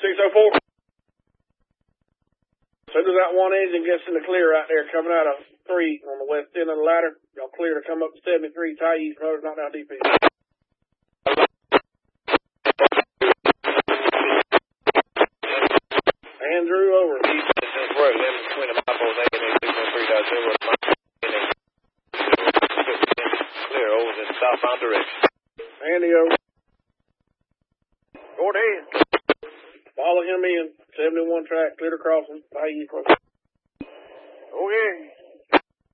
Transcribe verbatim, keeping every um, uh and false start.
six oh four. As soon as that one engine gets in the clear right there, coming out of three on the west end of the ladder, y'all clear to come up to seventy-three, tie east motors, knock down D P. Andrew, over. Clear over in southbound direction. Andy, over. Gordy. Follow him in. seventy-one track, clear to crossing, tie east. Okay.